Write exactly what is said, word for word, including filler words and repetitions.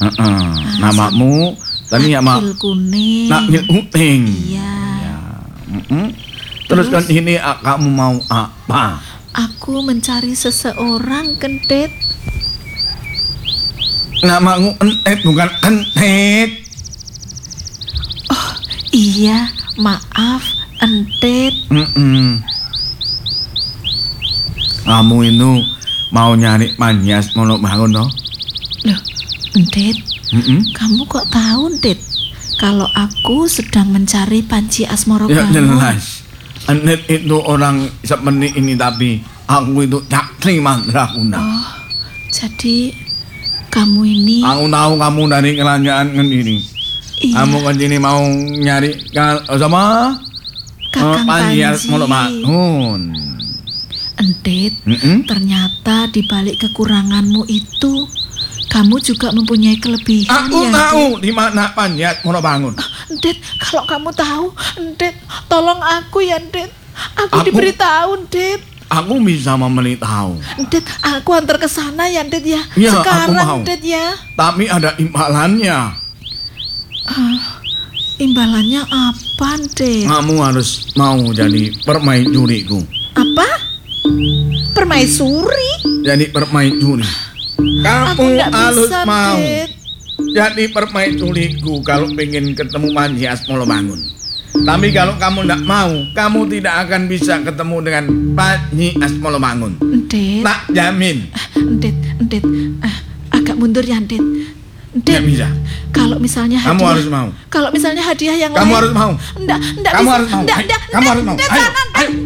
Heeh. Namamu tadi ya, Mak. Nakil Kuning. Nakil Kuning. Iya. Ya. Mm-mm. Terus, Terus kan ini kamu mau apa? Aku mencari seseorang, Kentit. Namamu Entit bukan Entit. Oh, iya, maaf, Entit. Mm-mm. Kamu itu mau nyari Manyas mau bangun, no? Loh, Entit. Mm-mm. Kamu kok tahu, Entit? Kalau aku sedang mencari Panji Asmoro Ya Bangun. jelas. Entit itu orang seperti ini, tapi aku itu Cakri Mandraguna. Oh, jadi kamu ini... Aku tahu kamu dari kerajaan Kendiri. Iya. Kamu ke sini mau nyari kal sama Kakang Panji Panji. Asmoro Bangun. Entit, Mm-mm. ternyata di balik kekuranganmu itu, kamu juga mempunyai kelebihan. Aku ya, tahu Entit? di mana Panji Asmoro Bangun. Entit, kalau kamu tahu, Entit, tolong aku ya, Entit. Aku, Aku- diberitahu, Entit. Aku bisa memberitahu, Entit, aku antar ke sana ya, Entit ya. Iya, aku Sekarang, mau. Entit ya. tapi ada imbalannya. Ah, imbalannya apa, Entit? Kamu harus mau jadi permaisuriku. Apa? Permaisuri? Jadi permaisuri. Aku Kamu nggak harus bisa, mau Entit. jadi permaisuriku kalau pengen ketemu Panji Asmoro Bangun. Tapi kalau kamu tidak mau, kamu tidak akan bisa ketemu dengan Panji Asmoro Bangun. Entit. Tak jamin. Entit, Entit, ah, agak mundur ya, Entit. Entit, Tidak bisa. kalau misalnya Kamu hadiah, harus mau. Kalau misalnya hadiah yang Kamu lain, harus mau. enggak, enggak Kamu bisa, harus mau. enggak, Ayo, enggak, kamu enggak, harus mau. enggak, Ayo, jangan,